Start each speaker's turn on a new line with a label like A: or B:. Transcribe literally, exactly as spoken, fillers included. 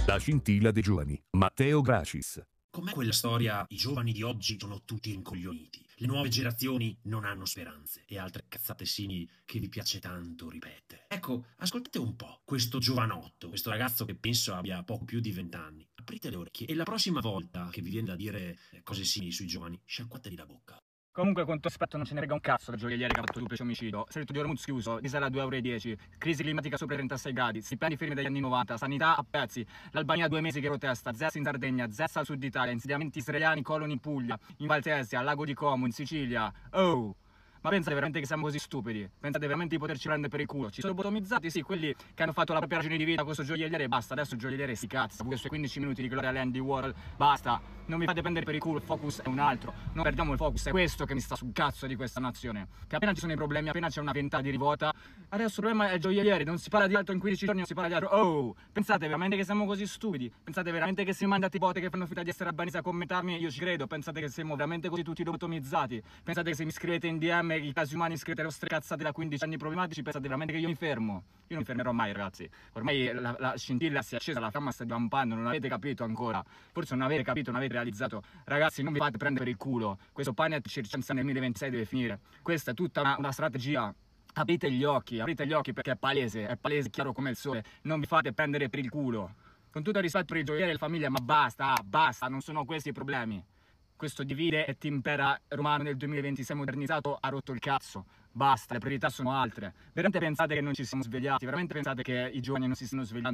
A: La scintilla dei giovani, Matteo Gracis.
B: Com'è quella storia? I giovani di oggi sono tutti incoglioniti. Le nuove generazioni non hanno speranze e altre cazzate simili che vi piace tanto ripetere. Ecco, ascoltate un po' questo giovanotto, questo ragazzo che penso abbia poco più di vent'anni. Aprite le orecchie e la prossima volta che vi viene da dire cose simili sui giovani, sciacquatevi la bocca.
C: Comunque con tutto aspetto non ce ne frega un cazzo del gioielliere che ha fatto duplice omicidio. Servizio di Ormuz chiuso, diesel a due euro e dieci, crisi climatica sopra i trentasei gradi, stipendi fermi dagli anni novanta, sanità a pezzi, l'Albania due mesi che protesta, Z E S in Sardegna, Z E S al sud Italia, insediamenti israeliani, coloni in Puglia, in Valsesia, al lago di Como, in Sicilia. Oh! Ma pensate veramente che siamo così stupidi? Pensate veramente di poterci prendere per il culo? Ci sono lobotomizzati, sì, quelli che hanno fatto la propria ragione di vita con questo gioielliere e basta. Adesso il gioielliere si cazza, pure i suoi quindici minuti di gloria all'Andy Warhol, basta. Non mi fate prendere per il culo, il focus è un altro. Non perdiamo il focus, è questo che mi sta sul cazzo di questa nazione. Che appena ci sono i problemi, appena c'è una ventata di rivolta, adesso il problema è il gioielliere, non si parla di altro in quindici giorni, non si parla di altro. Oh! Pensate veramente che siamo così stupidi? Pensate veramente che se mi mandate botte che fanno finta di essere albanesi a commentarmi, io ci credo? Pensate che siamo veramente così tutti lobotomizzati? Pensate che se mi scrivete in D M i casi umani scrivete le vostre cazzate da quindici anni problematici, pensate veramente che io mi fermo? Io non mi fermerò mai, ragazzi. Ormai la, la scintilla si è accesa, la fiamma sta divampando, non avete capito ancora. Forse non avete capito, non avete realizzato. Ragazzi, non vi fate prendere per il culo. Questo Panet circense nel duemilaventisei deve finire. Questa è tutta una, una strategia. Aprite gli occhi, aprite gli occhi perché è palese, è palese, chiaro come il sole. Non vi fate prendere per il culo. Con tutto il rispetto per il gioielliere e la famiglia, ma basta, basta, non sono questi i problemi. Questo divide e ti impera romano nel duemilaventisei modernizzato ha rotto il cazzo. Basta, le priorità sono altre. Veramente pensate che non ci siamo svegliati? Veramente pensate che i giovani non si stiano svegliando?